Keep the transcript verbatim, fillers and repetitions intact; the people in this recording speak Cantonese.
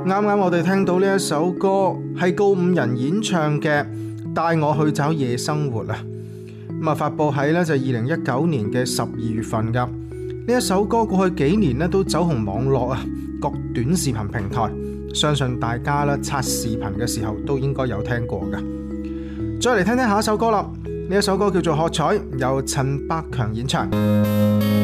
啱啱我哋聽到呢一首歌係告五人演唱嘅《帶我去找夜生活》啊，咁啊發佈喺呢就二零一九年嘅十二月份噶。呢一首歌過去幾年呢都走紅網絡啊，各短視頻平台，相信大家咧刷視頻嘅時候都應該有聽過噶。再嚟聽聽下一首歌啦，呢一首歌叫做《喝彩》，由陳百強演唱。